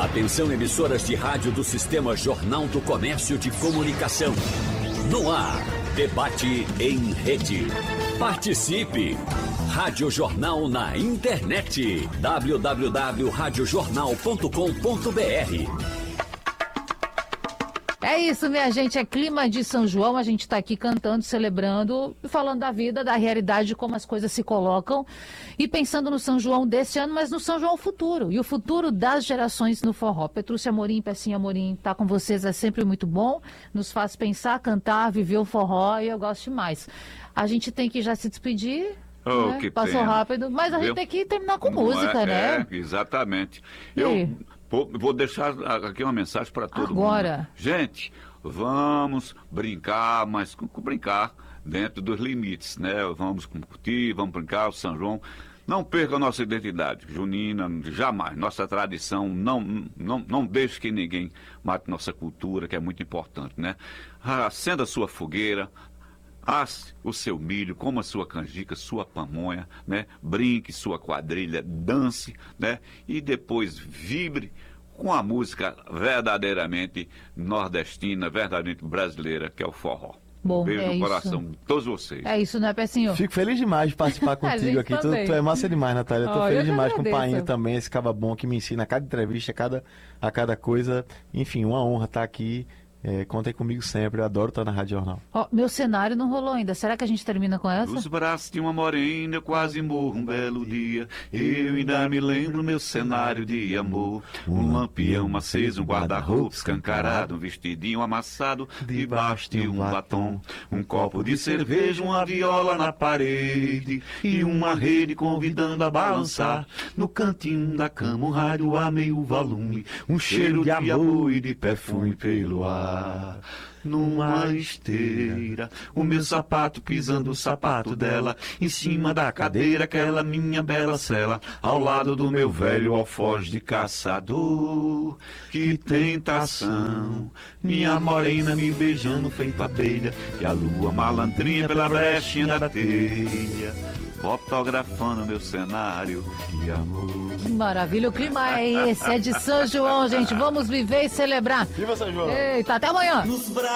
Atenção, emissoras de rádio do Sistema Jornal do Comércio de Comunicação. No ar, debate em rede. Participe! Rádio Jornal na internet. www.radiojornal.com.br. É isso, minha gente, é clima de São João, a gente está aqui cantando, celebrando, falando da vida, da realidade, de como as coisas se colocam e pensando no São João desse ano, mas no São João futuro, e o futuro das gerações no forró. Petrúcia Amorim, Pecinha Amorim, tá com vocês, é sempre muito bom, nos faz pensar, cantar, viver o forró e eu gosto demais. A gente tem que já se despedir. Oh, né? que Passou pena. rápido, mas a gente tem que terminar com música, né? Exatamente. E Eu vou deixar aqui uma mensagem para todo Agora. mundo. Gente, vamos brincar, mas brincar dentro dos limites, né? Vamos curtir, vamos brincar o São João. Não perca a nossa identidade junina, jamais. Nossa tradição, não deixe que ninguém mate nossa cultura, que é muito importante, né? Acenda a sua fogueira, asse o seu milho, coma a sua canjica, sua pamonha, né? Brinque sua quadrilha, dance, né? E depois vibre com a música verdadeiramente nordestina, verdadeiramente brasileira, que é o forró. Bom, Beijo no isso. coração de todos vocês. É isso, né, Pecinho? Fico feliz demais de participar A contigo gente aqui. também. Tu é massa demais, Natália. Eu tô Ó, feliz eu que demais com o agradeço. Painho também, esse caba bom que me ensina a cada entrevista, a cada coisa. Enfim, uma honra estar aqui. Contem comigo sempre, eu adoro estar na Rádio Jornal. Ó, meu cenário não rolou ainda. Será que a gente termina com essa? Nos braços de uma morena eu quase morro um belo dia. Eu ainda me lembro meu cenário de amor. Um lampião aceso, um guarda-roupa escancarado, um vestidinho amassado debaixo de um batom. Um copo de cerveja, uma viola na parede e uma rede convidando a balançar. No cantinho da cama um rádio a meio volume, um cheiro de amor e de perfume pelo ar. Numa esteira, o meu sapato pisando o sapato dela, em cima da cadeira, aquela minha bela cela, ao lado do meu velho alfoz de caçador. Que tentação, minha morena me beijando feito abelha, e a lua malandrinha pela brechinha da telha, fotografando meu cenário de amor. Que maravilha, o clima é esse, é de São João, gente. Vamos viver e celebrar. Viva São João! Eita, até amanhã!